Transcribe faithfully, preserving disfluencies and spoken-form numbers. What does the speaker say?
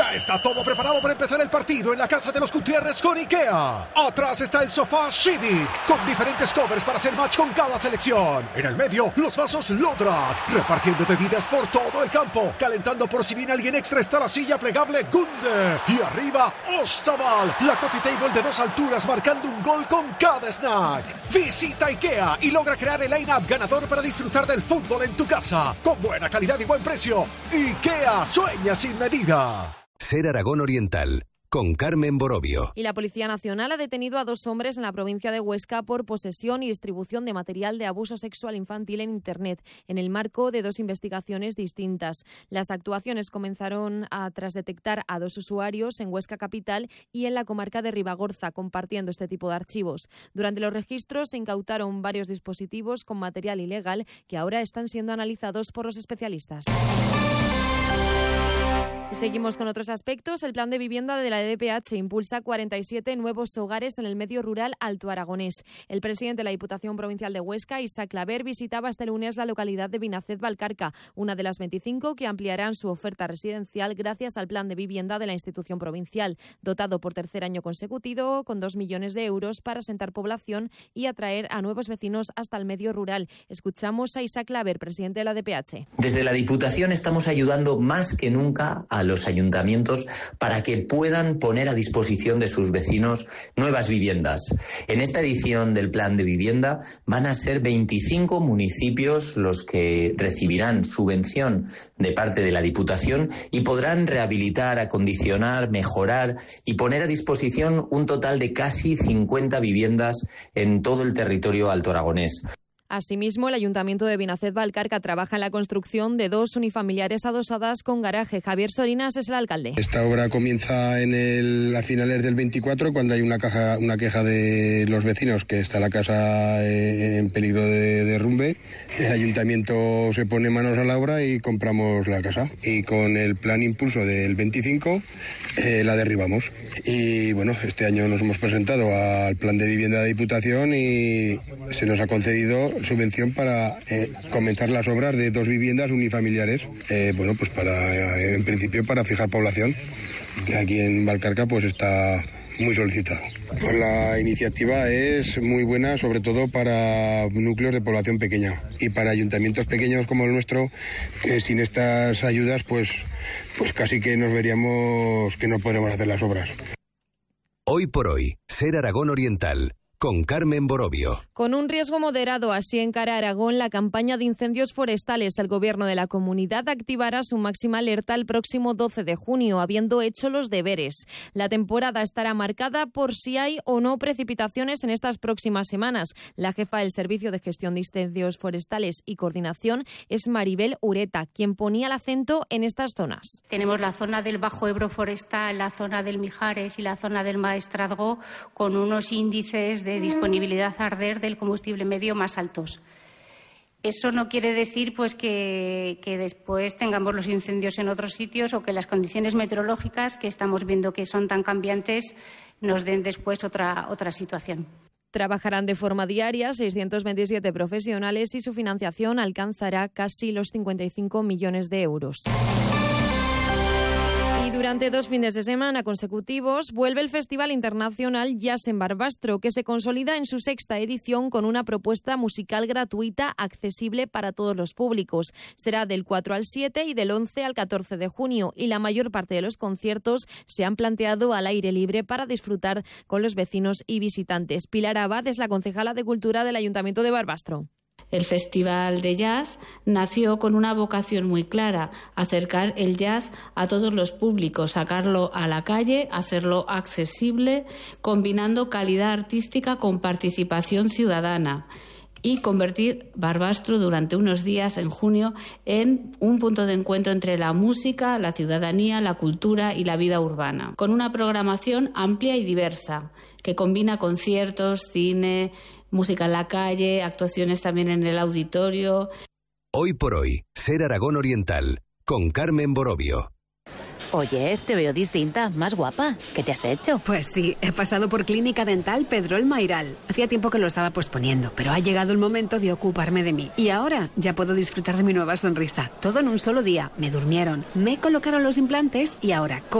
Ya está todo preparado para empezar el partido en la casa de los Gutiérrez con IKEA. Atrás está el sofá Civic, con diferentes covers para hacer match con cada selección. En el medio, los vasos Lodrat, repartiendo bebidas por todo el campo. Calentando por si viene alguien extra está la silla plegable Gunde. Y arriba, Ostaval, la coffee table de dos alturas marcando un gol con cada snack. Visita IKEA y logra crear el line-up ganador para disfrutar del fútbol en tu casa. Con buena calidad y buen precio. IKEA, sueña sin medida. Ser Aragón Oriental, con Carmen Borovio. Y la Policía Nacional ha detenido a dos hombres en la provincia de Huesca por posesión y distribución de material de abuso sexual infantil en Internet, en el marco de dos investigaciones distintas. Las actuaciones comenzaron a, tras detectar a dos usuarios en Huesca capital y en la comarca de Ribagorza, compartiendo este tipo de archivos. Durante los registros se incautaron varios dispositivos con material ilegal que ahora están siendo analizados por los especialistas. Y seguimos con otros aspectos. El plan de vivienda de la D P H impulsa cuarenta y siete nuevos hogares en el medio rural alto aragonés. El presidente de la Diputación Provincial de Huesca, Isaac Claver, visitaba este lunes la localidad de Vinacet-Valcarca, una de las veinticinco que ampliarán su oferta residencial gracias al plan de vivienda de la institución provincial, dotado por tercer año consecutivo con dos millones de euros para asentar población y atraer a nuevos vecinos hasta el medio rural. Escuchamos a Isaac Claver, presidente de la D P H. Desde la Diputación estamos ayudando más que nunca a a los ayuntamientos para que puedan poner a disposición de sus vecinos nuevas viviendas. En esta edición del Plan de Vivienda van a ser veinticinco municipios los que recibirán subvención de parte de la Diputación y podrán rehabilitar, acondicionar, mejorar y poner a disposición un total de casi cincuenta viviendas en todo el territorio alto aragonés. Asimismo, el Ayuntamiento de Vinacet-Valcarca trabaja en la construcción de dos unifamiliares adosadas con garaje. Javier Sorinas es el alcalde. Esta obra comienza en el, a finales del veinticuatro, cuando hay una, caja, una queja de los vecinos que está la casa en peligro de derrumbe. El Ayuntamiento se pone manos a la obra y compramos la casa. Y con el plan impulso del veinticinco eh, la derribamos. Y bueno, este año nos hemos presentado al plan de vivienda de Diputación y se nos ha concedido subvención para eh, comenzar las obras de dos viviendas unifamiliares, eh, bueno, pues para, eh, en principio para fijar población, que aquí en Valcarca pues está muy solicitado. Pues la iniciativa es muy buena, sobre todo para núcleos de población pequeña y para ayuntamientos pequeños como el nuestro, que sin estas ayudas pues, pues casi que nos veríamos que no podremos hacer las obras. Hoy por hoy, Ser Aragón Oriental, con Carmen Borovio. Con un riesgo moderado, así encara Aragón la campaña de incendios forestales. El gobierno de la comunidad activará su máxima alerta el próximo doce de junio, habiendo hecho los deberes. La temporada estará marcada por si hay o no precipitaciones en estas próximas semanas. La jefa del Servicio de Gestión de Incendios Forestales y Coordinación es Maribel Ureta, quien ponía el acento en estas zonas. Tenemos la zona del Bajo Ebro forestal, la zona del Mijares y la zona del Maestrazgo con unos índices de de disponibilidad a arder del combustible medio más altos. Eso no quiere decir pues que, que después tengamos los incendios en otros sitios o que las condiciones meteorológicas que estamos viendo que son tan cambiantes nos den después otra, otra situación. Trabajarán de forma diaria seiscientos veintisiete profesionales y su financiación alcanzará casi los cincuenta y cinco millones de euros. Y durante dos fines de semana consecutivos vuelve el Festival Internacional Jazz en Barbastro, que se consolida en su sexta edición con una propuesta musical gratuita accesible para todos los públicos. Será del cuatro al siete y del once al catorce de junio, y la mayor parte de los conciertos se han planteado al aire libre para disfrutar con los vecinos y visitantes. Pilar Abad es la concejala de Cultura del Ayuntamiento de Barbastro. El Festival de Jazz nació con una vocación muy clara: acercar el jazz a todos los públicos, sacarlo a la calle, hacerlo accesible, combinando calidad artística con participación ciudadana y convertir Barbastro durante unos días en junio en un punto de encuentro entre la música, la ciudadanía, la cultura y la vida urbana, con una programación amplia y diversa que combina conciertos, cine, música en la calle, actuaciones también en el auditorio. Hoy por hoy, Ser Aragón Oriental, con Carmen Borovio. Oye, te veo distinta, más guapa. ¿Qué te has hecho? Pues sí, he pasado por Clínica Dental Pedrol Mairal. Hacía tiempo que lo estaba posponiendo, pero ha llegado el momento de ocuparme de mí. Y ahora ya puedo disfrutar de mi nueva sonrisa. Todo en un solo día. Me durmieron, me colocaron los implantes y ahora...